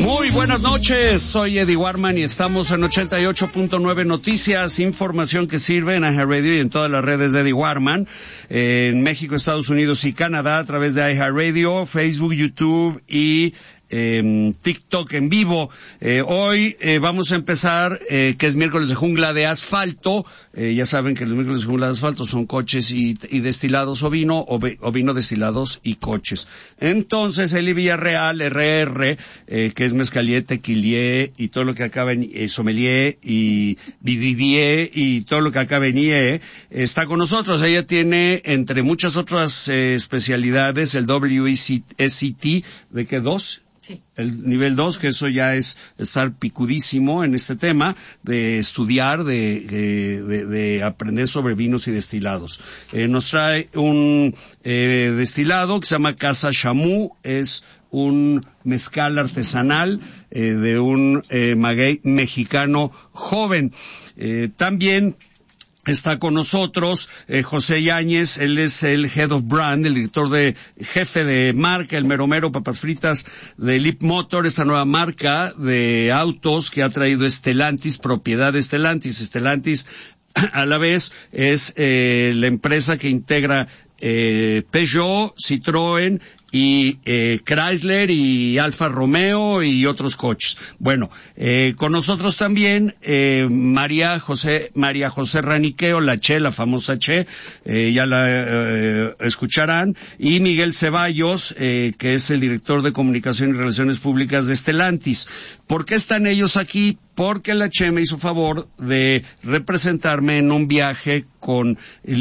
Muy buenas noches, soy Eddie Warman y estamos en 88.9 Noticias, información que sirve en iHeartRadio y en todas las redes de Eddie Warman, en México, Estados Unidos y Canadá a través de iHeartRadio, Facebook, YouTube y TikTok en vivo. Hoy vamos a empezar, que es miércoles de jungla de asfalto. Ya saben que los miércoles de jungla de asfalto son coches y destilados o vino destilados y coches. Entonces, Eli Villarreal, RR, que es mezcalier, tequilier y todo lo que acaba en sommelier y vivivier y todo lo que acaba en IE, está con nosotros. Ella tiene, entre muchas otras especialidades, el WSET, ¿de qué? 2. Sí. El nivel 2, que eso ya es estar picudísimo en este tema, de estudiar, de aprender sobre vinos y destilados. Nos trae un destilado que se llama Casa Chamu, es un mezcal artesanal de un maguey mexicano joven. También está con nosotros José Yáñez, él es el Head of Brand, el director jefe de marca, el mero papas fritas de Leap Motor, esta nueva marca de autos que ha traído Stellantis, propiedad de Stellantis. Stellantis a la vez es la empresa que integra Peugeot, Citroën y Chrysler y Alfa Romeo y otros coches. Bueno, con nosotros también María José Raniqueo, la Che, la famosa Che, ya la escucharán, y Miguel Ceballos, que es el director de Comunicación y Relaciones Públicas de Stellantis. ¿Por qué están ellos aquí? Porque la Che me hizo favor de representarme en un viaje con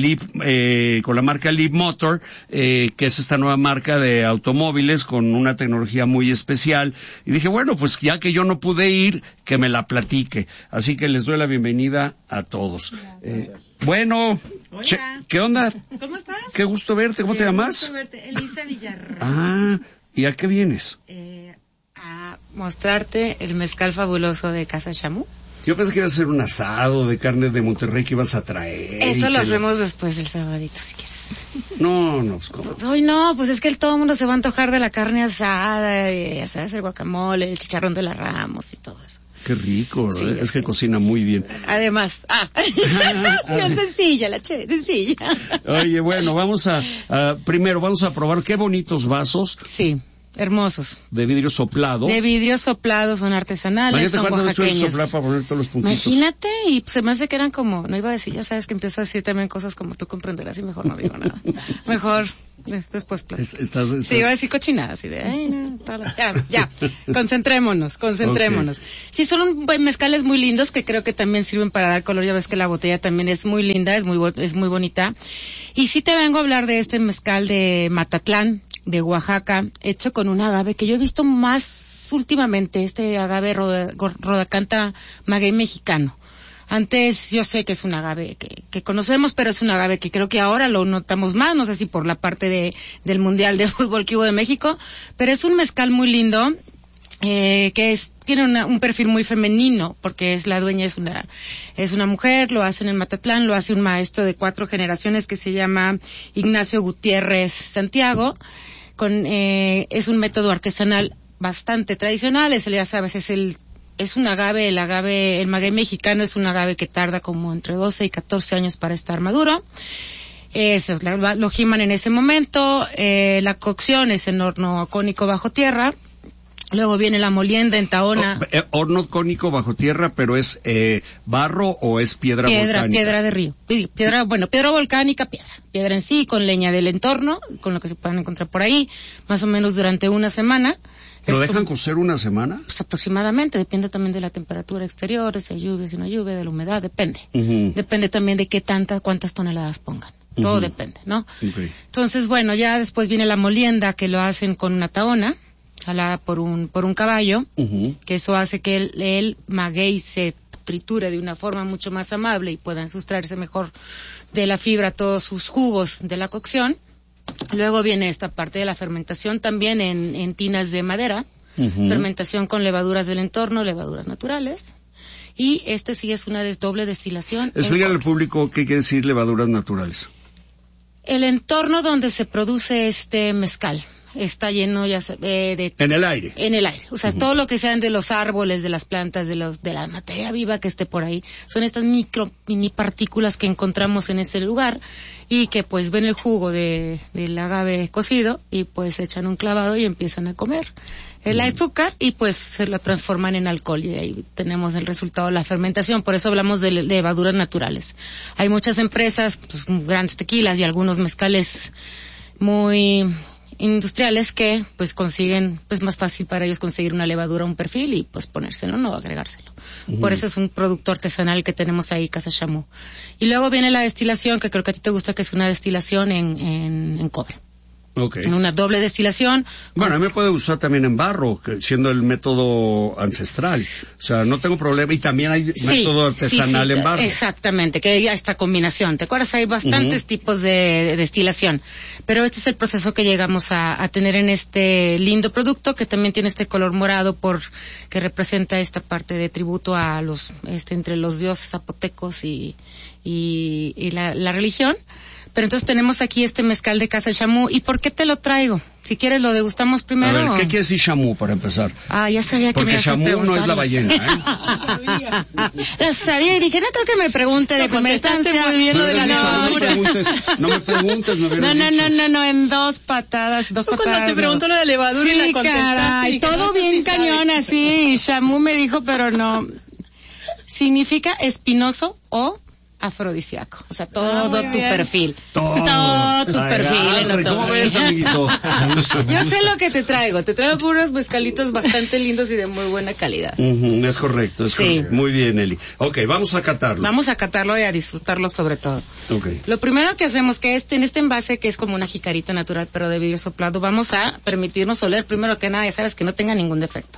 la marca Leap Motor, que es esta nueva marca de automóviles con una tecnología muy especial. Y dije, bueno, pues ya que yo no pude ir, que me la platique. Así que les doy la bienvenida a todos. Bueno, Che, ¿qué onda? ¿Cómo estás? Qué gusto verte. ¿Cómo te llamas? Qué gusto verte. Elisa Villarreal. Ah, ¿y a qué vienes? A mostrarte el mezcal fabuloso de Casa Chamu. Yo pensé que iba a ser un asado de carne de Monterrey que ibas a traer. Eso lo hacemos después del sabadito, si quieres. No, pues ¿cómo? Pues hoy no, pues es que todo el mundo se va a antojar de la carne asada, ya sabes, el guacamole, el chicharrón de la Ramos y todo eso. Qué rico, ¿verdad? Sí, es que cocina muy bien. Además, es sencilla, la Che, sencilla. Oye, bueno, primero vamos a probar qué bonitos vasos. Sí. Hermosos. De vidrio soplado. De vidrio soplado, son artesanales, son oaxaqueños. Soplar para poner todos los puntitos. Imagínate, y se me hace que eran como, no iba a decir, ya sabes que empiezo a decir también cosas como tú comprenderás y mejor no digo nada. Mejor, después Sí, iba a decir cochinadas, y de, ya, concentrémonos. Okay. Sí, son mezcales muy lindos que creo que también sirven para dar color, ya ves que la botella también es muy linda, es muy bonita. Y sí te vengo a hablar de este mezcal de Matatlán, de Oaxaca, hecho con un agave que yo he visto más últimamente, este agave Rodacanta maguey mexicano. Antes yo sé que es un agave que conocemos, pero es un agave que creo que ahora lo notamos más, no sé si por la parte del Mundial de Fútbol que hubo de México, pero es un mezcal muy lindo, tiene un perfil muy femenino, porque la dueña es una mujer, lo hace en Matatlán, lo hace un maestro de 4 generaciones que se llama Ignacio Gutiérrez Santiago, es un método artesanal bastante tradicional, ya sabes, es un agave, el maguey mexicano es un agave que tarda como entre 12 y 14 años para estar maduro. Eso, lo giman en ese momento, la cocción es en horno cónico bajo tierra. Luego viene la molienda en tahona. Horno cónico bajo tierra, pero ¿es barro o es piedra volcánica? Piedra de río. Piedra volcánica, piedra en sí, con leña del entorno, con lo que se puedan encontrar por ahí, más o menos durante una semana. ¿Lo dejan cocer una semana? Pues aproximadamente, depende también de la temperatura exterior, si hay lluvia, si no hay lluvia, de la humedad, depende. Uh-huh. Depende también de cuántas toneladas pongan. Todo depende, ¿no? Okay. Entonces, bueno, ya después viene la molienda, que lo hacen con una tahona, jalada por un caballo, que eso hace que el maguey se triture de una forma mucho más amable y puedan sustraerse mejor de la fibra todos sus jugos de la cocción. Luego viene esta parte de la fermentación también en tinas de madera, fermentación con levaduras del entorno, levaduras naturales. Y sí es una doble destilación. Explícale al público qué quiere decir levaduras naturales. El entorno donde se produce este mezcal. está lleno ya en el aire. En el aire. O sea, todo lo que sean de los árboles, de las plantas, de la materia viva que esté por ahí, son estas mini partículas que encontramos en ese lugar y que pues ven el jugo del agave cocido y pues echan un clavado y empiezan a comer el azúcar y pues se lo transforman en alcohol y ahí tenemos el resultado de la fermentación. Por eso hablamos de levaduras naturales. Hay muchas empresas, pues, grandes tequilas y algunos mezcales muy industriales que pues consiguen, pues más fácil para ellos conseguir una levadura, un perfil y pues ponérselo, no agregárselo. Por eso es un producto artesanal que tenemos ahí, Casa Chamoux. Y luego viene la destilación, que creo que a ti te gusta, que es una destilación en cobre. Okay. En una doble destilación. Bueno, a mí me puede gustar también en barro, siendo el método ancestral. O sea, no tengo problema. Y también hay método artesanal en barro. Exactamente, que ya esta combinación. ¿Te acuerdas? Hay bastantes tipos de destilación. Pero este es el proceso que llegamos a tener en este lindo producto, que también tiene este color morado que representa esta parte de tributo a entre los dioses zapotecos y la religión. Pero entonces tenemos aquí este mezcal de Casa Chamoux. ¿Y por qué te lo traigo? Si quieres lo degustamos primero. A ver, ¿qué quiere decir Chamoux para empezar? Ya sabía que porque Chamoux no es la ballena, ¿eh? Lo sabía y dije, no creo que me pregunte de primera instancia. Muy bien lo de la levadura. No me preguntes, No, en dos patadas. Cuando te pregunto lo de levadura y la contestaste. Caray, todo bien cañón así. Chamoux me dijo, pero no. Significa espinoso o afrodisíaco, o sea, todo tu perfil. Todo tu perfil. ¿Cómo ves, amiguito? Yo sé lo que te traigo puros mezcalitos bastante lindos y de muy buena calidad. Es correcto, correcto. Muy bien, Eli. Ok, vamos a catarlo. Vamos a catarlo y a disfrutarlo sobre todo. Okay. Lo primero que hacemos, que en este envase, que es como una jicarita natural, pero de vidrio soplado, vamos a permitirnos oler primero que nada, ya sabes, que no tenga ningún defecto.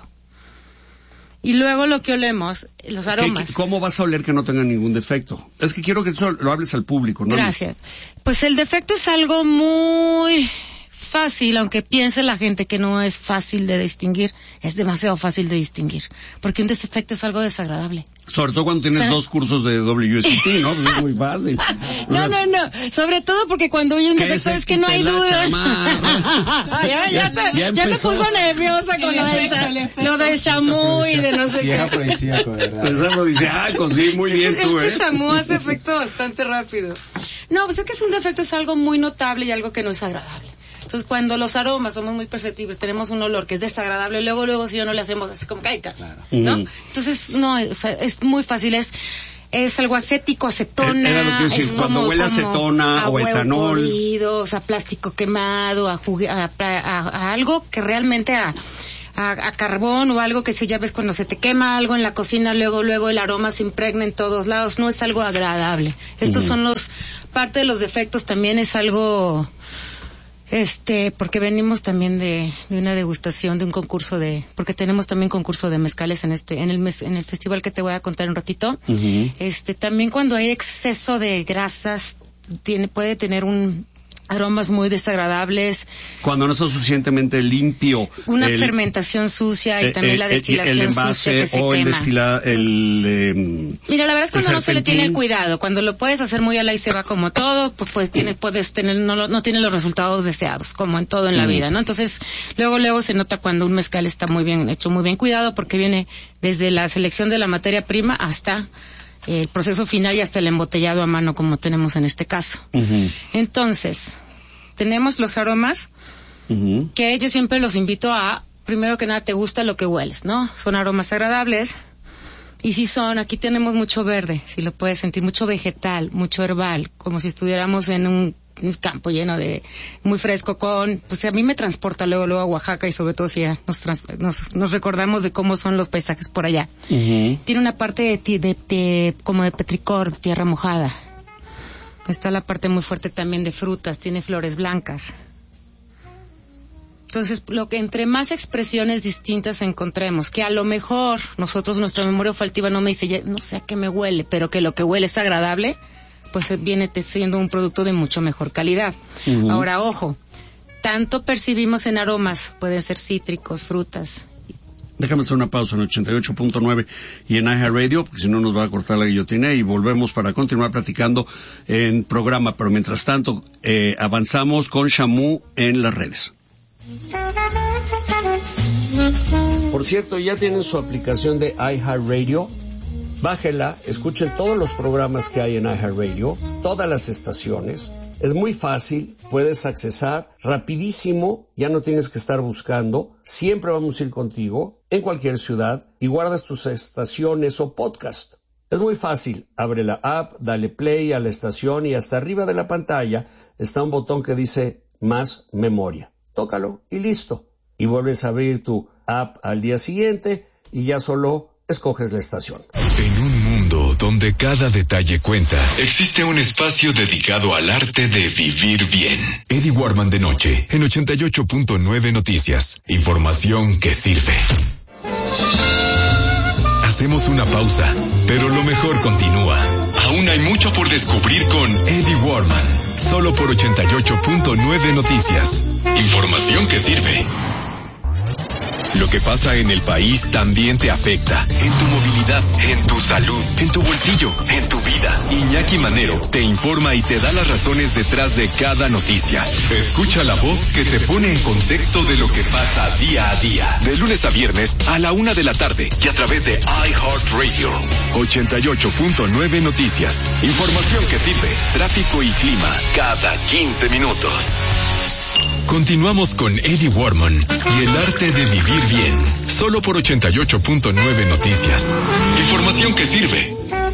Y luego lo que olemos, los aromas. ¿Cómo vas a oler que no tenga ningún defecto? Es que quiero que eso lo hables al público, ¿no? Gracias. Pues el defecto es algo muy fácil, aunque piense la gente que no es fácil de distinguir, es demasiado fácil de distinguir, porque un defecto es algo desagradable. Sobre todo cuando tienes 2 cursos de WSET, ¿no? Pues es muy fácil. No. Sobre todo porque cuando hay un defecto es que no hay duda. ya me puso nerviosa con lo de Chamoux y de no sé qué. Sí, es afrodisíaco, de verdad. Es afrodisíaco, sí, muy bien tú, ¿eh? Chamoux hace efecto bastante rápido. No, pues es que es un defecto, es algo muy notable y algo que no es agradable. Entonces, cuando los aromas somos muy perceptibles, tenemos un olor que es desagradable, luego si yo no le hacemos así como caica, ¿no? Entonces, no, o sea, es muy fácil, es algo acético, acetona. Era lo que decís, cuando huele a acetona o etanol. Podrido, o sea, plástico quemado, a algo que realmente a carbón o algo que si ya ves cuando se te quema algo en la cocina, luego el aroma se impregna en todos lados, no es algo agradable. Estos son parte de los defectos, también es algo, porque venimos también de una degustación, de un concurso porque tenemos también concurso de mezcales en el festival que te voy a contar en un ratito. También cuando hay exceso de grasas, puede tener aromas muy desagradables. Cuando no está suficientemente limpio. Una fermentación sucia y también la destilación el envase sucia que se o quema. Mira, la verdad es cuando no se le tiene cuidado. Cuando lo puedes hacer muy al aire y se va como todo, pues no tiene los resultados deseados, como en todo en la vida, ¿no? Entonces, luego se nota cuando un mezcal está muy bien hecho, muy bien cuidado, porque viene desde la selección de la materia prima hasta el proceso final y hasta el embotellado a mano, como tenemos en este caso. Entonces, tenemos los aromas, que yo siempre los invito primero que nada, te gusta lo que hueles, ¿no? Son aromas agradables, y si aquí tenemos mucho verde, si lo puedes sentir, mucho vegetal, mucho herbal, como si estuviéramos en un campo lleno muy fresco pues a mí me transporta luego a Oaxaca, y sobre todo si ya nos recordamos de cómo son los paisajes por allá. Tiene una parte como de petricor, de tierra mojada. Está la parte muy fuerte también de frutas, tiene flores blancas. Entonces, entre más expresiones distintas encontremos, que a lo mejor nuestra memoria olfativa no me dice, no sé a qué me huele, pero que lo que huele es agradable, pues viene siendo un producto de mucho mejor calidad. Ahora, ojo, tanto percibimos en aromas, pueden ser cítricos, frutas. Déjame hacer una pausa en 88.9 y en iHeartRadio, porque si no nos va a cortar la guillotina, y volvemos para continuar platicando en programa. Pero mientras tanto, avanzamos con Chamoux en las redes. Por cierto, ¿ya tienen su aplicación de iHeartRadio? Bájela, escuchen todos los programas que hay en iHeartRadio, todas las estaciones. Es muy fácil, puedes accesar rapidísimo, ya no tienes que estar buscando. Siempre vamos a ir contigo, en cualquier ciudad, y guardas tus estaciones o podcast. Es muy fácil, abre la app, dale play a la estación y hasta arriba de la pantalla está un botón que dice Más Memoria. Tócalo y listo. Y vuelves a abrir tu app al día siguiente y ya solo escoges la estación. En un mundo donde cada detalle cuenta, existe un espacio dedicado al arte de vivir bien. Eddie Warman de noche, en 88.9 Noticias. Información que sirve. Hacemos una pausa, pero lo mejor continúa. Aún hay mucho por descubrir con Eddie Warman, solo por 88.9 Noticias. Información que sirve. Lo que pasa en el país también te afecta. En tu movilidad, en tu salud, en tu bolsillo, en tu vida. Iñaki Manero te informa y te da las razones detrás de cada noticia. Escucha la voz que te pone en contexto de lo que pasa día a día. De lunes a viernes a la 1 de la tarde y a través de iHeartRadio. 88.9 Noticias. Información que sirve. Tráfico y clima cada 15 minutos. Continuamos con Eddie Warman y el arte de vivir bien, solo por 88.9 Noticias. Información que sirve.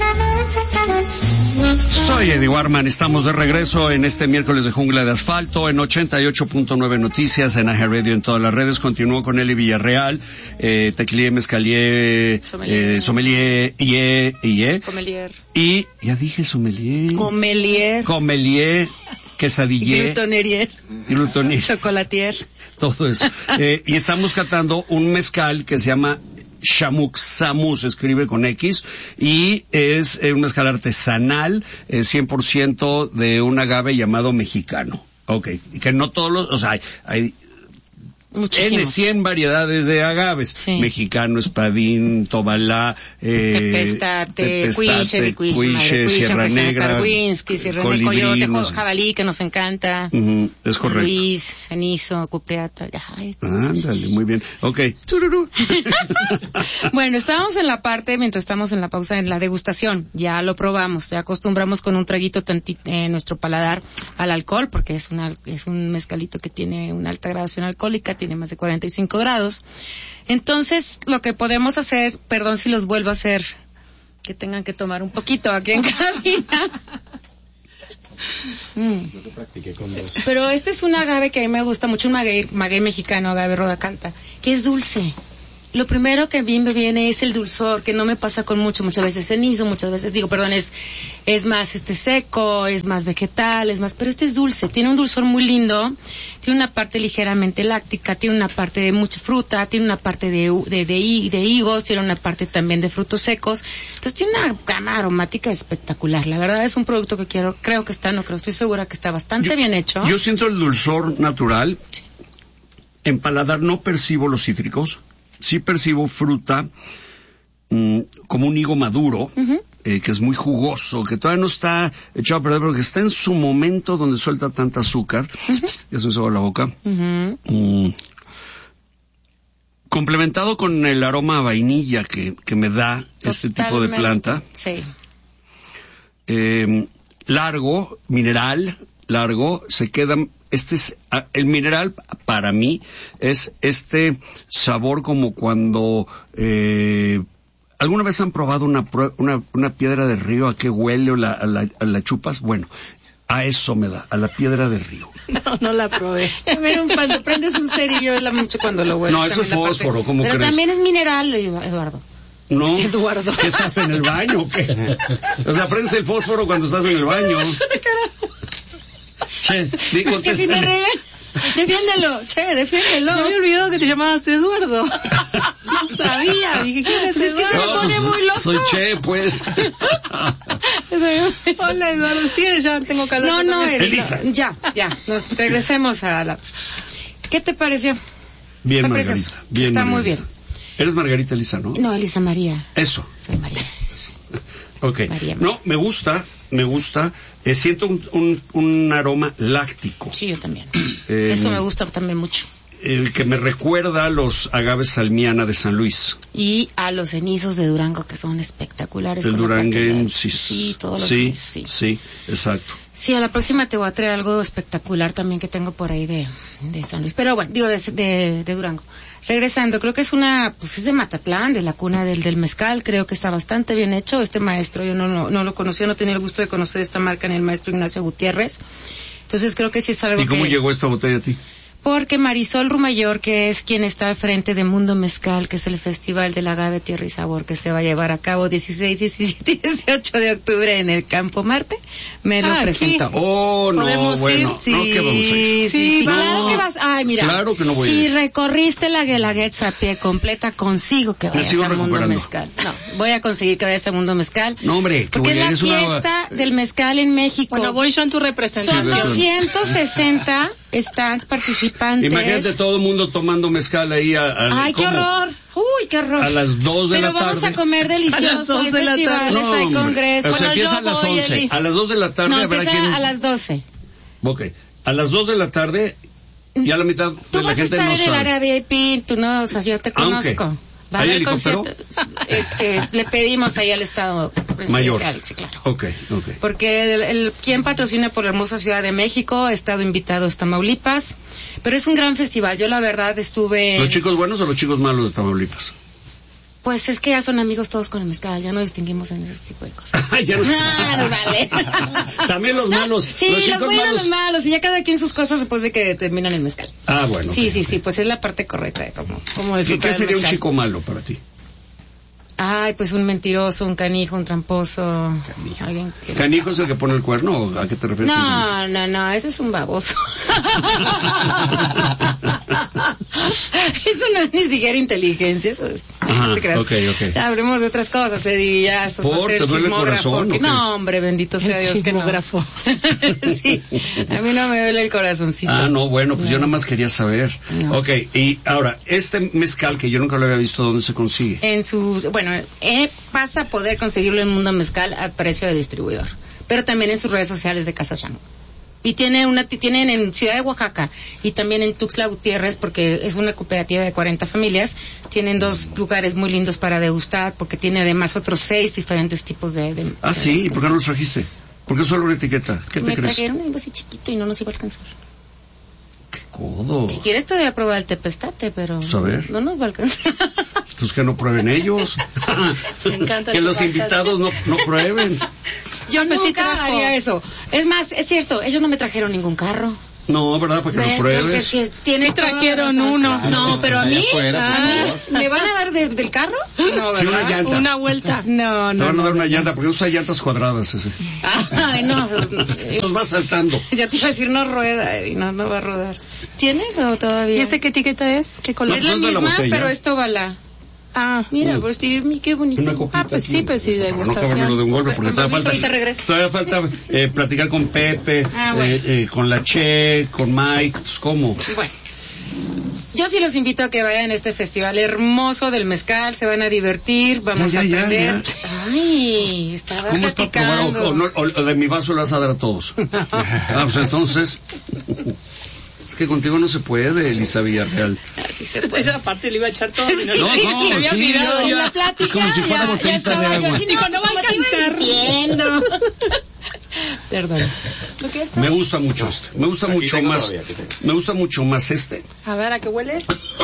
Soy Eddie Warman, estamos de regreso en este miércoles de Jungla de Asfalto, en 88.9 Noticias, en iHeartRadio, en todas las redes. Continúo con Eli Villarreal, Tequilier, Mezcalier, Sommelier, Comelier. Y, ya dije Sommelier. Comelier. Quesadiller. Glutonier. Chocolatier. Todo eso. Y estamos catando un mezcal que se llama Shamuxamu, se escribe con X, y es un mezcal artesanal, 100% de un agave llamado mexicano. Okay. Y que no todos los, o sea, hay muchísimo. 100 variedades de agaves. Sí. Mexicano, espadín, tobalá, tepestate, cuiche, Sierra Negra, Karwinski, Sierra Negra, coyote, jabalí, que nos encanta. Es correcto. Luis, cenizo, cupreata. Ándale, muy bien. Okay. Bueno, estábamos en la parte, mientras estamos en la pausa, en la degustación. Ya lo probamos, ya acostumbramos con un traguito en nuestro paladar al alcohol, porque es un mezcalito que tiene una alta graduación alcohólica, tiene más de 45 grados. Entonces, lo que podemos hacer, perdón si los vuelvo a hacer, que tengan que tomar un poquito aquí en cabina. Pero este es un agave que a mí me gusta mucho, un maguey mexicano, agave rodacanta, que es dulce. Lo primero que a mí me viene es el dulzor, que no me pasa con muchas veces cenizo, muchas veces es más seco, es más vegetal, pero este es dulce, tiene un dulzor muy lindo, tiene una parte ligeramente láctica, tiene una parte de mucha fruta, tiene una parte de higos, tiene una parte también de frutos secos, entonces tiene una gama aromática espectacular. La verdad es un producto que estoy segura que está bastante bien hecho. Yo siento el dulzor natural, sí. En paladar no percibo los cítricos. Sí percibo fruta como un higo maduro, que es muy jugoso, que todavía no está echado a perder, pero que está en su momento donde suelta tanta azúcar. Ya se me hizo la boca. Complementado con el aroma a vainilla que me da este tipo de planta. Sí. Largo, se queda. El mineral para mí es este sabor como cuando ¿alguna vez han probado una piedra de río? ¿A qué huele o la chupas? Bueno, a eso me da, a la piedra de río. No la probé. Cuando prendes un cerillo es mucho cuando lo hueles. No, eso es fósforo, ¿cómo crees? Pero también es mineral, Eduardo. No. Eduardo. ¿Qué estás en el baño o qué? O sea, prendes el fósforo cuando estás en el baño. Che, es que si me regan, defiéndelo. No me olvidó que te llamabas Eduardo. No sabía. Dije, ¿quién es Eduardo? Es que se me pone muy loco. Soy Che, pues. Hola, Eduardo. Sí, ya tengo calor. No, Elisa. Ya. Nos regresemos a la... ¿Qué te pareció? Bien, está Margarita. Precioso. Bien, está Margarita. Muy bien. Eres Margarita Elisa, ¿no? No, Elisa María. Eso. Soy María. Okay. No, me gusta. Siento un aroma láctico. Sí, yo también. Eso me gusta también mucho. que me recuerda a los agaves salmiana de San Luis. Y a los cenizos de Durango, que son espectaculares. El duranguensis. Sí, todos los cenizos. Sí, exacto. Sí, a la próxima te voy a traer algo espectacular también que tengo por ahí de San Luis. Pero bueno, digo, de Durango. Regresando, creo que es es de Matatlán, de la cuna del mezcal, creo que está bastante bien hecho. Este maestro, yo no lo conocía, no tenía el gusto de conocer esta marca ni el maestro Ignacio Gutiérrez. Entonces creo que sí es algo ¿Y cómo llegó esta botella a ti? Porque Marisol Rumayor, que es quien está al frente de Mundo Mezcal, que es el festival del agave Tierra y Sabor, que se va a llevar a cabo 16, 17 y 18 de octubre en el Campo Marte, me lo presentó. Oh, no, bueno. Sí, no, ¿qué vamos a ir? Sí, no, claro que vas. Ay, mira. Claro que no voy a ir. Si recorriste la Guelaguetza a pie completa, consigo que vayas a Mundo Mezcal. No, voy a conseguir que vayas a Mundo Mezcal. No, hombre, porque es la fiesta del mezcal en México. Bueno, voy yo en tu representación. Son 260 stands participantes. Imagínate todo el mundo tomando mezcal ahí. ¡Ay, qué horror! ¡Uy, qué horror! A las 2 de la tarde. Pero vamos a comer delicioso. A las 2 de la tarde. Hay congresos. O sea, empieza a las 11. A las 2 de la tarde. No, empieza a las 12. Ok. A las 2 de la tarde, ya la mitad de la gente no sabe. Tú vas a estar en el área VIP, tú no, o sea, yo te conozco. ¿Hay helicóptero? Le pedimos ahí al Estado Mayor. Sí, claro. Ok. Porque quien patrocina por la hermosa Ciudad de México, ha estado invitado a Tamaulipas, pero es un gran festival. Yo la verdad estuve... ¿Los chicos buenos o los chicos malos de Tamaulipas? Pues es que ya son amigos todos con el mezcal, ya no distinguimos en ese tipo de cosas. Ya no nos vale. También los malos. Sí, los buenos, los malos, y ya cada quien sus cosas después de que terminan el mezcal. Ah, bueno. Sí, pues es la parte correcta de cómo disfrutar ¿Qué sería el mezcal? Un chico malo para ti? Ay, pues un mentiroso, un canijo, un tramposo. Alguien que... ¿Canijo es el que pone el cuerno o a qué te refieres? No, ese es un baboso. Eso no es ni siquiera inteligencia, eso es... Ajá, ok. Ya hablemos de otras cosas, Eddie, ya... ¿Te duele el corazón? No, hombre, bendito sea Dios que no. Sí, a mí no me duele el corazoncito. Ah, no, bueno, pues yo nada más quería saber. No. Ok, y ahora, este mezcal que yo nunca lo había visto, ¿dónde se consigue? Vas a poder conseguirlo en Mundo Mezcal a precio de distribuidor, pero también en sus redes sociales de Casa Chango. Y tienen en Ciudad de Oaxaca y también en Tuxtla Gutiérrez, porque es una cooperativa de 40 familias. Tienen 2 lugares muy lindos para degustar, porque tiene además otros 6 diferentes tipos de sí, ¿y por qué no los trajiste? ¿Por qué solo una etiqueta? ¿Qué te crees? Me trajeron algo así chiquito y no nos iba a alcanzar. Codo. Si quieres te voy a probar el tepestate, pero pues a ver. No nos va a alcanzar. Pues que no prueben ellos. Me encanta que los invitados no prueben. Yo nunca haría eso. Es más, es cierto, ellos no me trajeron ningún carro. No, ¿verdad? Para que lo pruebes. Sí trajeron uno. No, pero a mí, ¿me van a dar del carro? No, ¿verdad? Sí, una llanta. Una vuelta. No. Te van a dar una llanta, porque usa llantas cuadradas ese. Ay, no. Nos va saltando. Ya te iba a decir, no rueda, y no va a rodar. ¿Tienes o todavía? ¿Y ese qué etiqueta es? ¿Qué color? Es la misma, pero esto bala. Ah, mira, pues qué bonito. Una copita, pues sí, pues sí, degustación. No de un golpe, porque todavía falta platicar con Pepe, con la Che, con Mike, pues ¿cómo? Bueno, yo sí los invito a que vayan a este festival hermoso del mezcal, se van a divertir, vamos a aprender. Ay, estaba ¿cómo platicando. Está o de mi vaso lo vas a dar a todos. Pues entonces... Es que contigo no se puede, Elisa Villarreal. Así se puede. Ella aparte le iba a echar todo. No, se había sí, olvidado. En la plática, es como si fuera botellita de agua. Dijo, no va a alcanzar. Perdón. Me gusta mucho este. Me gusta mucho más este. A ver, ¿a qué huele?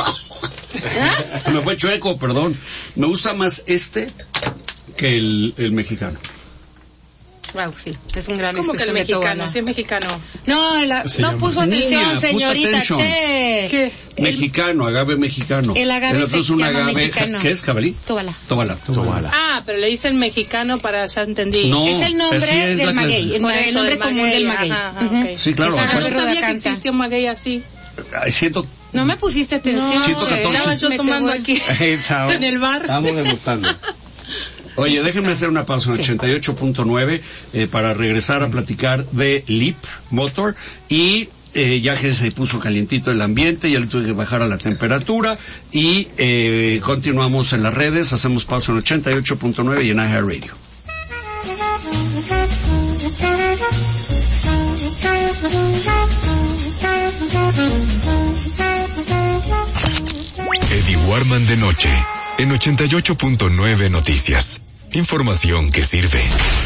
Me fue chueco, perdón. Me gusta más este que el mexicano. Wow, sí, es un gran ¿Cómo que el mexicano? Sí, es mexicano. No puso atención, señorita Che. ¿Qué? Mexicano, agave mexicano. El agave es un agave mexicano. ¿Qué es, jabalí? Tóbala. Ah, pero le dicen mexicano para, ya entendí. No, es el nombre del maguey, el nombre común del maguey. Okay. Sí, claro. No sabía que existía un maguey así. No me pusiste atención. 114. Estaba yo tomando aquí en el bar. Estamos degustando. Oye, déjenme hacer una pausa en 88.9 para regresar a platicar de Leap Motor y ya que se puso calientito el ambiente, ya le tuve que bajar a la temperatura y continuamos en las redes, hacemos pausa en 88.9 y en iHeartRadio. Eddie Warman de noche, en 88.9 Noticias. Información que sirve.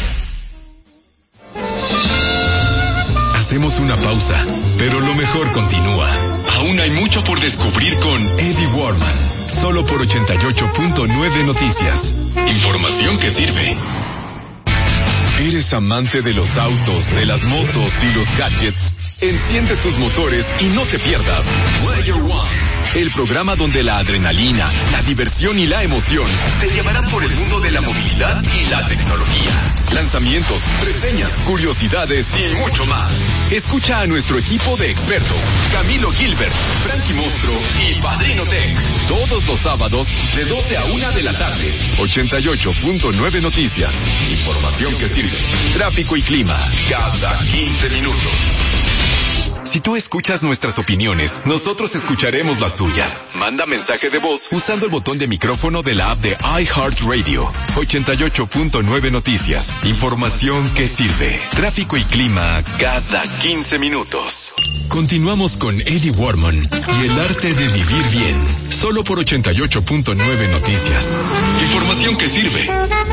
Hacemos una pausa, pero lo mejor continúa. Aún hay mucho por descubrir con Eddie Warman, solo por 88.9 Noticias. Información que sirve. ¿Eres amante de los autos, de las motos y los gadgets? Enciende tus motores y no te pierdas Player One, el programa donde la adrenalina, la diversión y la emoción te llevarán por el mundo de la movilidad y la tecnología. Lanzamientos, reseñas, curiosidades y mucho más. Escucha a nuestro equipo de expertos, Camilo Gilbert, Frankie Mostro y Padrino Tech, todos los sábados de 12 a 1 de la tarde. 88.9 Noticias. Información que sirve. Tráfico y clima cada 15 minutos. Si tú escuchas nuestras opiniones, nosotros escucharemos las tuyas. Manda mensaje de voz usando el botón de micrófono de la app de iHeartRadio. 88.9 Noticias. Información que sirve. Tráfico y clima cada 15 minutos. Continuamos con Eddie Warman y el arte de vivir bien. Solo por 88.9 Noticias. Información que sirve.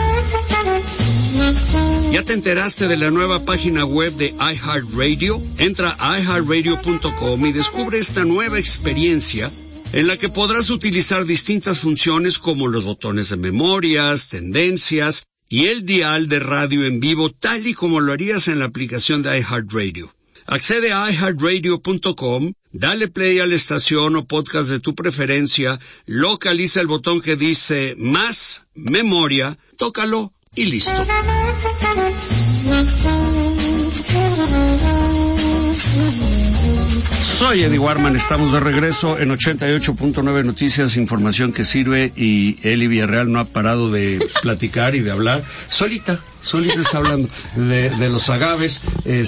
¿Ya te enteraste de la nueva página web de iHeartRadio? Entra a iHeartRadio.com y descubre esta nueva experiencia en la que podrás utilizar distintas funciones como los botones de memorias, tendencias y el dial de radio en vivo, tal y como lo harías en la aplicación de iHeartRadio. Accede a iHeartRadio.com, dale play a la estación o podcast de tu preferencia, localiza el botón que dice Más Memoria, tócalo y listo. Soy Eddie Warman, estamos de regreso en 88.9 Noticias, información que sirve, y Eli Villarreal no ha parado de platicar y de hablar. Solita está hablando de los agaves,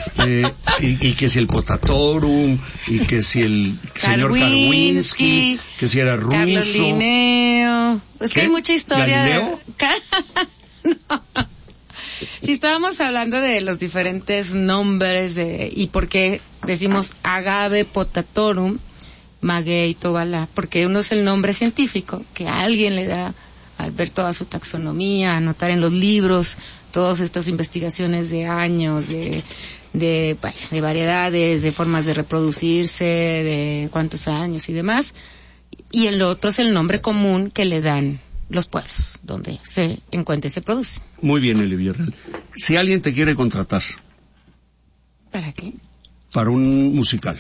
y que si el Potatorum, y que si el señor Karwinski, que si era ruso. Carlos Linneo. Es que hay mucha historia. ¿Galileo? No. Si estábamos hablando de los diferentes nombres y por qué decimos agave potatorum, maguey, tobala, porque uno es el nombre científico que alguien le da al ver toda su taxonomía, anotar en los libros todas estas investigaciones de años, de variedades, de formas de reproducirse, de cuántos años y demás, y el otro es el nombre común que le dan los pueblos donde se encuentra y se produce. Muy bien, Eli Villarreal. Si alguien te quiere contratar. ¿Para qué? Para un musical.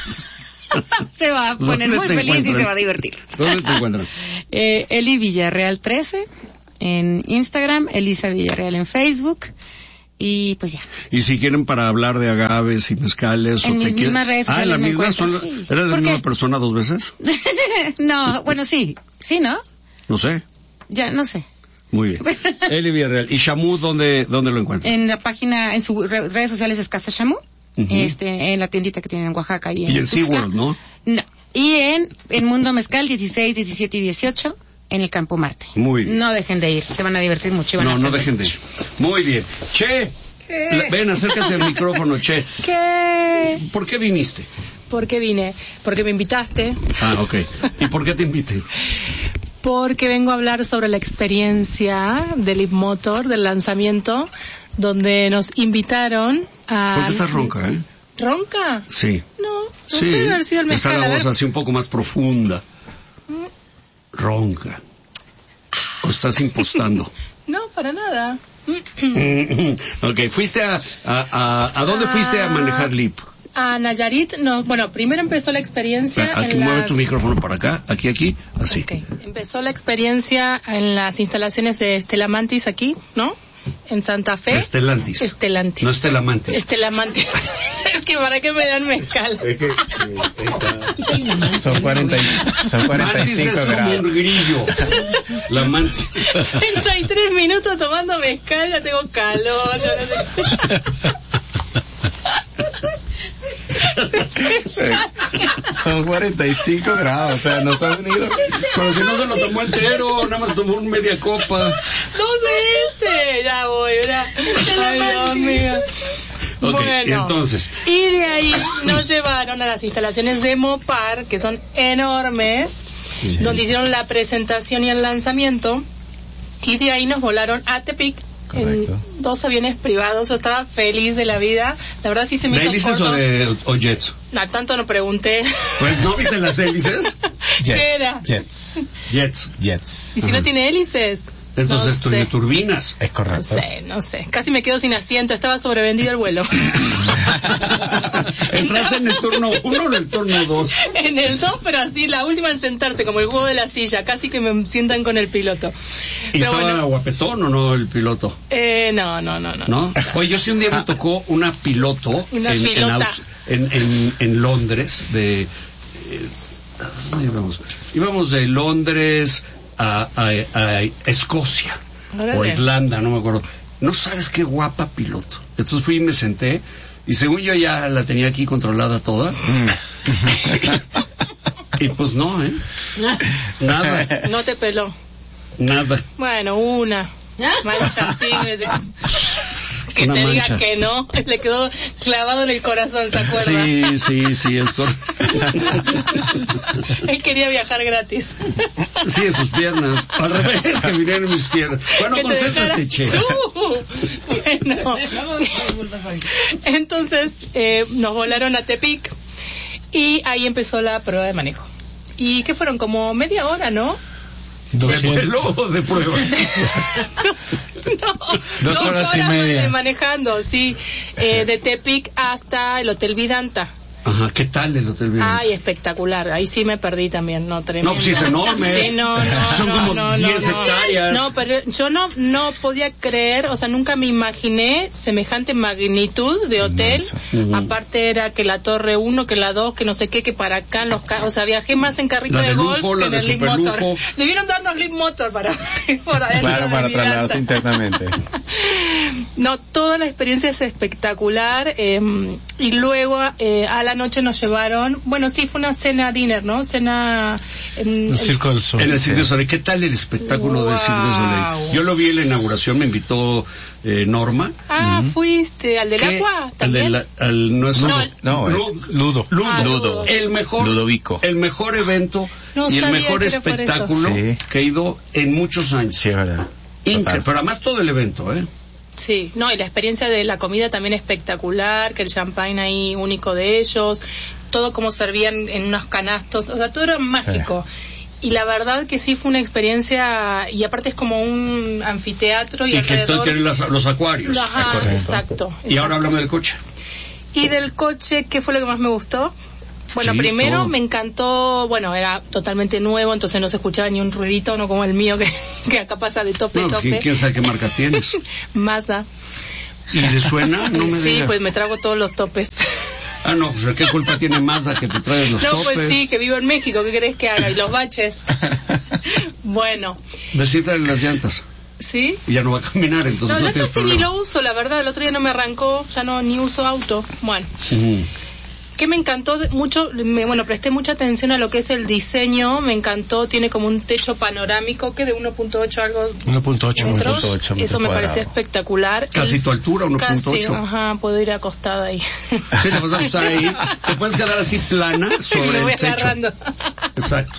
Se va a poner muy feliz y se va a divertir. ¿Dónde te encuentran? Eli Villarreal 13 en Instagram, Elisa Villarreal en Facebook, y pues ya. Y si quieren para hablar de agaves y mezcales, en o mis mismas redes sociales la misma me son, sí. ¿Eres la misma persona dos veces? No, bueno, sí, ¿no? No sé. Ya, no sé. Muy bien. Eli Villarreal. ¿Y Shamu dónde lo encuentran? En la página, en sus redes sociales es Casa Shamu, en la tiendita que tienen en Oaxaca y en SeaWorld, ¿no? No. Y en Mundo Mezcal 16, 17 y 18 en el Campo Marte. Muy bien. No dejen de ir, se van a divertir mucho. No dejen de ir. Muy bien. Che, ven, acércate al micrófono, Che. ¿Qué? ¿Por qué viniste? ¿Por qué vine? Porque me invitaste. Ah, ok. ¿Y por qué te invité? Porque vengo a hablar sobre la experiencia del Leapmotor, del lanzamiento, donde nos invitaron a... ¿Por qué estás ronca, eh? ¿Ronca? Sí. No Sí, sé, haber sido el mezcal. está la voz así un poco más profunda. Ronca. ¿O estás impostando? No, para nada. Ok, ¿fuiste ¿a dónde fuiste a manejar Leap? A Nayarit, no, bueno, primero empezó la experiencia Aquí mueve tu micrófono para acá, aquí, así. Okay. Empezó la experiencia en las instalaciones de Stellantis aquí, ¿no? En Santa Fe. Stellantis. No Stellantis. Stellantis. Es que para qué me dan mezcal. Son 45 Mantis es grados. como un grillo. La mantis. 33 minutos tomando mezcal, ya tengo calor. Son 45 grados, o sea, no son ni... Pero si no se lo tomó entero, nada más tomó media copa. No sé ya voy, ¿verdad? Ay, Dios mío. Ok, Bueno, entonces. Y de ahí nos llevaron a las instalaciones de Mopar, que son enormes, donde hicieron la presentación y el lanzamiento, y de ahí nos volaron a Tepic. Correcto. En 2 aviones privados. Yo estaba feliz de la vida. La verdad sí se me hizo corto. ¿De hélices o jets? No, tanto no pregunté. Pues, ¿no viste las hélices? ¿Qué era? Jets. Jets. ¿Y si no tiene hélices? Entonces, no sé. turbinas. Es correcto. No sé. Casi me quedo sin asiento. Estaba sobrevendido el vuelo. ¿Entraste en el turno 1 o en el turno 2? En el 2, pero así, la última en sentarse, como el huevo de la silla. Casi que me sientan con el piloto. ¿Y pero estaba guapetón o no el piloto? No. ¿No? Oye, yo sí un día me tocó una pilota. En Londres, de... ¿dónde íbamos? Íbamos de Londres a Escocia. Órale. O Irlanda, no me acuerdo. No sabes qué guapa piloto. Entonces fui y me senté, y según yo ya la tenía aquí controlada toda. Y pues no, nada. No te peló. Nada. Bueno, una mancha que Una te mancha. diga que no, le quedó clavado en el corazón, ¿se acuerda? Sí, es correcto. Él quería viajar gratis. Sí, en sus piernas. Al revés, que vinieron en mis piernas. Bueno, Que te concéntrate, dejara- che. Bueno, entonces nos volaron a Tepic y ahí empezó la prueba de manejo. ¿Y qué fueron? Como media hora, ¿no? ¿De vuelo o de prueba? No, 2 horas y media. manejando, sí. De Tepic hasta el Hotel Vidanta. Ajá, ¿qué tal el Hotel Vidanta? Ay, espectacular. Ahí sí me perdí también, no, tremendo. No, pues sí es enorme. Sí, Son como 10 hectáreas. No, pero yo no podía creer, o sea, nunca me imaginé semejante magnitud de hotel. Aparte era que la Torre 1, que la 2, que no sé qué, que para acá, o sea, viajé más en carrito La de golf lujo, que la en de el Leap Motor. superlujo. Debieron darnos Leap Motor para por adentro. Claro, para de trasladarse Vidanta. internamente. No, toda la experiencia es espectacular. Y luego a la noche nos llevaron, bueno, sí, fue una cena dinner, ¿no? Cena en El Circo del Sol. En el Cirque du Soleil. ¿Qué tal el espectáculo del Cirque du Soleil? Yo lo vi en la inauguración, me invitó Norma. Fuiste al del ¿Qué? agua también. No es No, Ludo. Ludo. El mejor, Ludovico. el mejor evento No y el sabía mejor que era por eso. espectáculo Sí. que he ido en muchos años. Sí, es verdad. Total. Pero además todo el evento, Sí, no, y la experiencia de la comida también espectacular, que el champagne ahí único de ellos, todo como servían en unos canastos, o sea, todo era mágico. Y la verdad que sí fue una experiencia, y aparte es como un anfiteatro y Y que alrededor... tienen los acuarios. Ajá, Correcto. exacto. Y ahora hablamos del coche. Y del coche, ¿qué fue lo que más me gustó? Bueno, Sí, primero todo. me encantó, bueno, era totalmente nuevo, entonces no se escuchaba ni un ruidito, no como el mío que acá pasa de tope a No, pues, tope. ¿quién sabe qué marca tienes? Mazda. ¿Y le suena? No me Sí, digas. pues me trago todos los topes. Ah, no, pues ¿qué culpa tiene Mazda que te traes los No, topes? pues sí, que vivo en México, ¿qué querés que haga? Y los baches. Bueno, Descifrale las llantas. ¿sí? Y ya no va a caminar, entonces No, no, ya tienes casi ni problema. lo uso, la verdad. El otro día no me arrancó, ya no ni uso auto. Bueno. Ujú. Que me encantó mucho, presté mucha atención a lo que es el diseño, me encantó, tiene como un techo panorámico que de 1.8 algo 1.8 metros, 1.8 eso metros me pareció cuadrados. espectacular. Casi tu altura, 1.8. Casi, ajá, puedo ir acostada ahí. Sí, te vas a acostar ahí, te puedes quedar así plana Y sobre me voy el techo. agarrando. Exacto.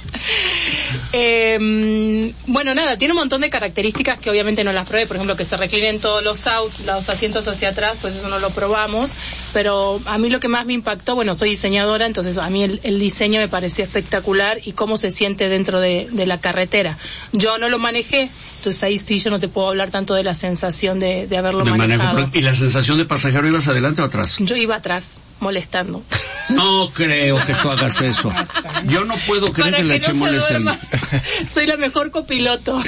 Bueno, nada, tiene un montón de características que obviamente no las probé, por ejemplo, que se reclinen todos los asientos hacia atrás, pues eso no lo probamos, pero a mí lo que más me impactó, bueno, soy diseñadora, entonces a mí el diseño me pareció espectacular y cómo se siente dentro de la carretera. Yo no lo manejé, entonces ahí sí yo no te puedo hablar tanto de la sensación de haberlo De manejado. manejo. ¿Y la sensación de pasajero, ibas adelante o atrás? Yo iba atrás, molestando. No creo que tú hagas eso. Yo no puedo creer Para que la que Che no se moleste. duerma. Soy la mejor copiloto.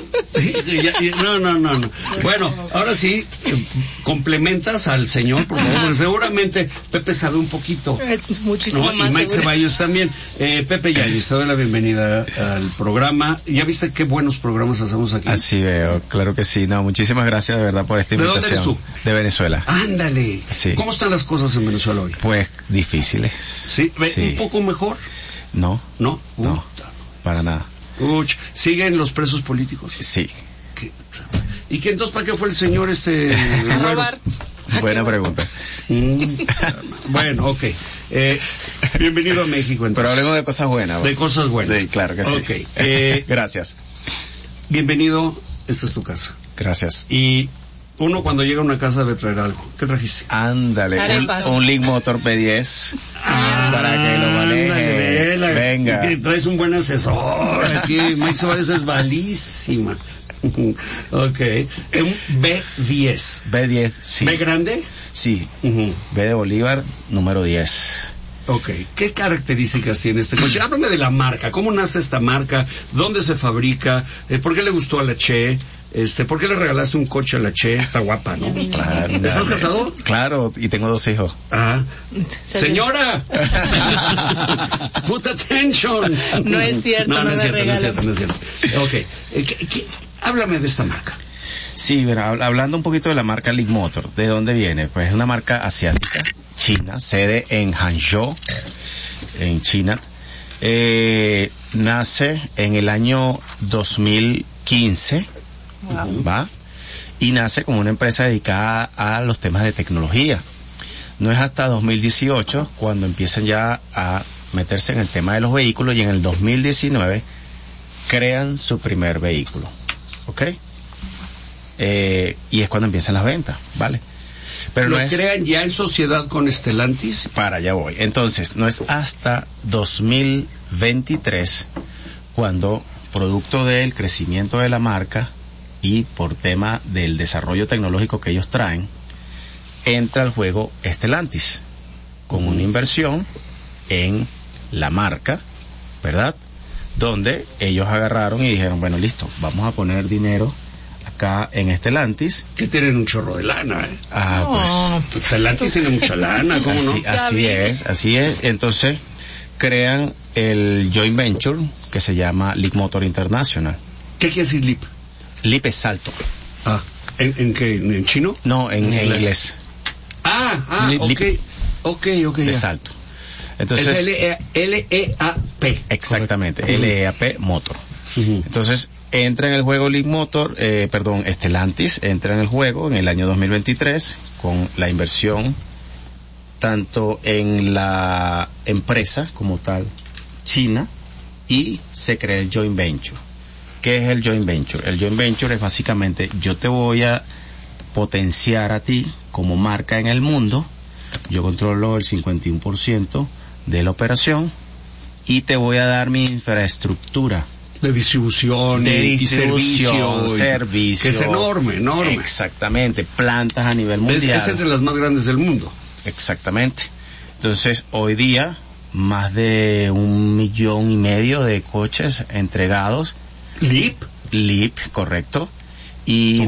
No. Bueno, ahora sí, complementas al señor, por favor, porque seguramente Pepe sabe un poquito. Es muchísimo ¿No? más Y Mike seguro. Ceballos también. Pepe Yáñez, te doy la bienvenida al programa. ¿Ya viste qué buenos programas hacemos aquí? Así veo, claro que sí. No, muchísimas gracias de verdad por esta ¿De dónde invitación. eres tú? De Venezuela. Ándale. Sí. ¿Cómo están las cosas en Venezuela hoy? Pues difíciles. ¿Sí? Sí. ¿Un poco mejor? No, ¿No? no, para nada. ¿Siguen los presos políticos? Sí. ¿Y qué entonces para qué fue el señor A robar. Buena pregunta. Bueno, ok. Bienvenido a México, entonces. Pero hablemos de cosas buenas. De cosas buenas. Sí, claro que sí. Ok. Gracias. Bienvenido, esta es tu casa. Gracias. Y uno cuando llega a una casa debe traer algo. ¿Qué trajiste? Ándale, un Link Motor P10 para que lo maneje. Venga. Traes un buen asesor aquí. Mike Suárez es valísima. Ok. Un B10. B10, sí. ¿B grande? Sí. B de Bolívar, número 10. Ok. ¿Qué características tiene este coche? Háblame de la marca. ¿Cómo nace esta marca? ¿Dónde se fabrica? ¿Por qué le gustó a la Che? ¿Por qué le regalaste un coche a la Che? Está guapa, ¿no? Claro, ¿Estás casado? Claro, y tengo 2 hijos. Ah. ¡Señora! ¡Put attention! No es cierto, no es cierto. Ok. Háblame de esta marca. Sí, mira, hablando un poquito de la marca Link Motor, ¿de dónde viene? Pues es una marca asiática, china, sede en Hangzhou, en China. Nace en el año 2015, ¿va? Y nace como una empresa dedicada a los temas de tecnología. No es hasta 2018 cuando empiezan ya a meterse en el tema de los vehículos, y en el 2019 crean su primer vehículo, ¿ok? Y es cuando empiezan las ventas, ¿vale? Pero ¿Lo crean ya en sociedad con Stellantis? Para allá voy. Entonces, no es hasta 2023 cuando, producto del crecimiento de la marca y por tema del desarrollo tecnológico que ellos traen, entra al juego Stellantis con una inversión en la marca, ¿verdad? Donde ellos agarraron y dijeron, bueno, listo, vamos a poner dinero acá en Stellantis. Que tienen un chorro de lana, ¿eh? Pues Stellantis tiene mucha lana, ¿cómo no? Así es. Entonces crean el joint venture que se llama Link Motor International. ¿Qué quiere decir LIP? LIP es salto. ¿En qué? ¿En chino? No, en inglés. Ok. De salto. Entonces, es L-E-A-P. Exactamente, L-E-A-P Motor. Entonces, entra en el juego Link Motor, Stellantis entra en el juego en el año 2023 con la inversión tanto en la empresa como tal china, y se crea el joint venture. ¿Qué es el joint venture? El joint venture es básicamente, yo te voy a potenciar a ti como marca en el mundo, yo controlo el 51% de la operación y te voy a dar mi infraestructura de distribución, y servicio, que es enorme. Exactamente, plantas a nivel mundial. Es entre las más grandes del mundo. Exactamente. Entonces, hoy día, más de 1,5 millones de coches entregados. LIP, correcto. Y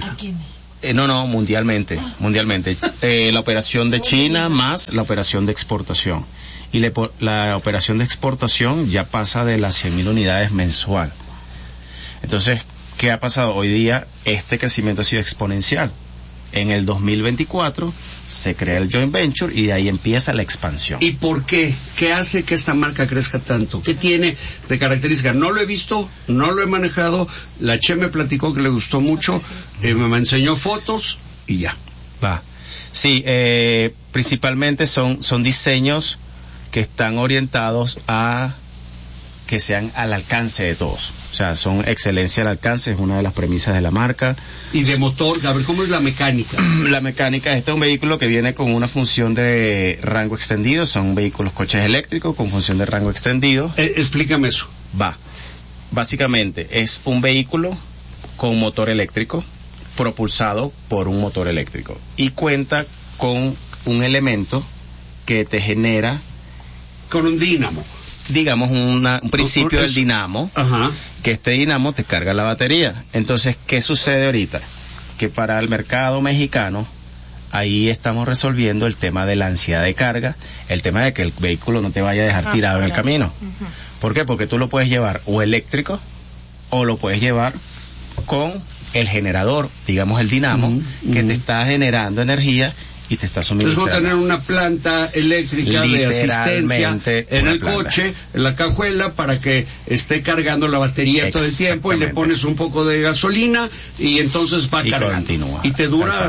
mundialmente. La operación de China más la operación de exportación. Y la operación de exportación ya pasa de las 100,000 unidades mensual. Entonces, ¿qué ha pasado? Hoy día este crecimiento ha sido exponencial. En el 2024 se crea el joint venture y de ahí empieza la expansión. ¿Y por qué? ¿Qué hace que esta marca crezca tanto? ¿Qué tiene de característica? No lo he visto, no lo he manejado. La Che me platicó que le gustó mucho, me enseñó fotos y ya. Va. Sí, principalmente son diseños que están orientados a que sean al alcance de todos. O sea, son excelencia al alcance, es una de las premisas de la marca. ¿Y de motor? A ver, ¿cómo es la mecánica? La mecánica, este es un vehículo que viene con una función de rango extendido, son vehículos, coches eléctricos con función de rango extendido. Explícame eso. Básicamente, es un vehículo con motor eléctrico, propulsado por un motor eléctrico. Y cuenta con un elemento que te genera... Con un dínamo. Digamos un principio del dinamo, que este dinamo te carga la batería. Entonces, ¿qué sucede ahorita? Que para el mercado mexicano, ahí estamos resolviendo el tema de la ansiedad de carga, el tema de que el vehículo no te vaya a dejar tirado en el camino. ¿Por qué? Porque tú lo puedes llevar o eléctrico, o lo puedes llevar con el generador, digamos el dinamo, que te está generando energía y te está suministrando. Es como tener una planta eléctrica de asistencia en el coche, en la cajuela, para que esté cargando la batería todo el tiempo, y le pones un poco de gasolina y entonces va cargando. Continúa. Y te dura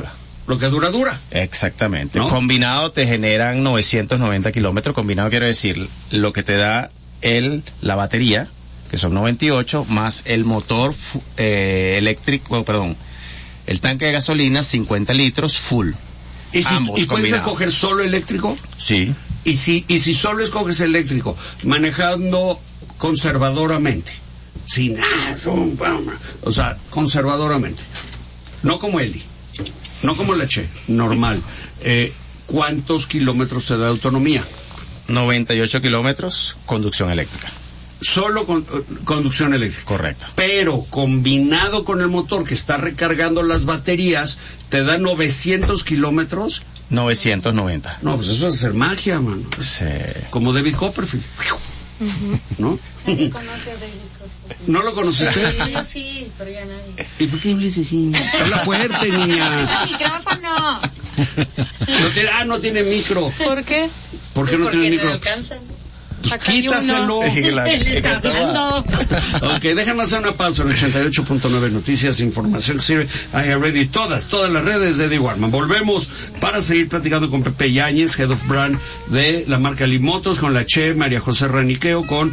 Lo que dura. Exactamente. ¿No? Combinado te generan 990 kilómetros. Combinado quiere decir lo que te da la batería, que son 98, más el motor eléctrico, el tanque de gasolina, 50 litros, full. ¿Y puedes escoger solo eléctrico? Sí. ¿Y si solo escoges eléctrico, manejando conservadoramente? Sin o sea, conservadoramente. No como Eli, no como la Che, normal. ¿Cuántos kilómetros te da autonomía? 98 kilómetros, conducción eléctrica. Solo conducción eléctrica. Correcto. Pero combinado con el motor que está recargando las baterías, te da 900 kilómetros. 990. No, pues eso es hacer magia, mano. Sí. Como David Copperfield. ¿No? ¿Quién conoce a David Copperfield? ¿No lo conociste? Yo sí, pero ya nadie. ¿Y por qué hablas así? Habla fuerte, niña. ¡Micrófono! No tiene micro. ¿Por qué? ¿Por qué no tiene micro? No alcanzan. Pues quítaselo. Le está hablando. Ok, déjame hacer una pausa en 88.9 Noticias, información que sirve. I am ready. Todas las redes de Eddie Warman. Volvemos para seguir platicando con Pepe Yáñez, Head of Brand de la marca Limotos, con la Che, María José Raniqueo, con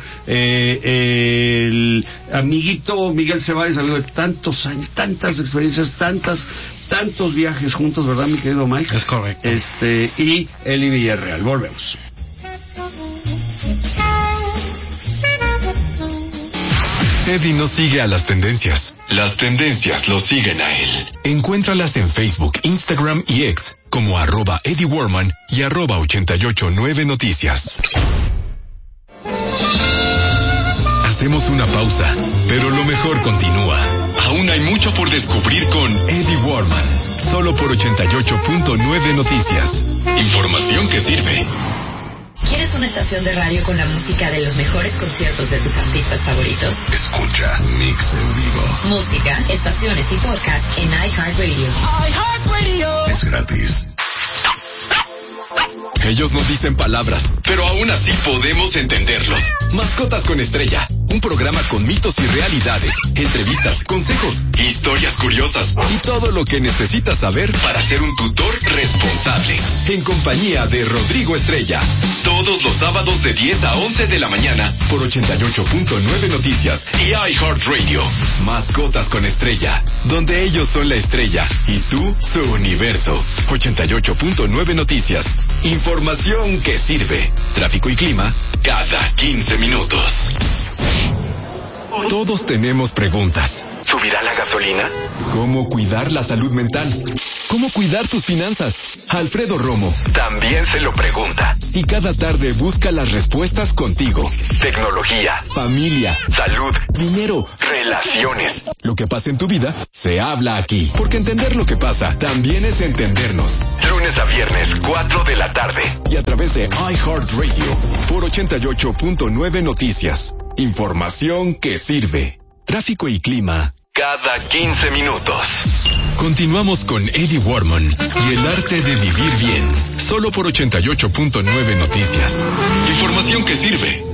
el amiguito Miguel Ceballos, amigo de tantos años, tantas experiencias, tantos viajes juntos, ¿verdad, mi querido Mike? Es correcto. Y Eli Villarreal. Volvemos. Eddie no sigue a las tendencias. Las tendencias lo siguen a él. Encuéntralas en Facebook, Instagram y X como @Eddie Warman y @889 Noticias. Hacemos una pausa, pero lo mejor continúa. Aún hay mucho por descubrir con Eddie Warman. Solo por 88.9 Noticias. Información que sirve. ¿Quieres una estación de radio con la música de los mejores conciertos de tus artistas favoritos? Escucha Mix en vivo. Música, estaciones y podcast en iHeartRadio. iHeartRadio. Es gratis. Ellos nos dicen palabras, pero aún así podemos entenderlos. Mascotas con Estrella, un programa con mitos y realidades, entrevistas, consejos, historias curiosas y todo lo que necesitas saber para ser un tutor responsable. En compañía de Rodrigo Estrella. Todos los sábados de 10 a 11 de la mañana por 88.9 Noticias y iHeartRadio. Mascotas con Estrella, donde ellos son la estrella y tú su universo. 88.9 Noticias. Información que sirve. Tráfico y clima cada 15 minutos. Todos tenemos preguntas. ¿Subirá la gasolina? ¿Cómo cuidar la salud mental? ¿Cómo cuidar tus finanzas? Alfredo Romo también se lo pregunta. Y cada tarde busca las respuestas contigo. Tecnología, familia, salud, dinero, relaciones. Lo que pasa en tu vida se habla aquí. Porque entender lo que pasa también es entendernos. Lunes a viernes, 4 de la tarde. Y a través de iHeartRadio por 88.9 Noticias. Información que sirve. Tráfico y clima cada 15 minutos. Continuamos con Eddie Warman y el arte de vivir bien. Solo por 88.9 Noticias. Información que sirve.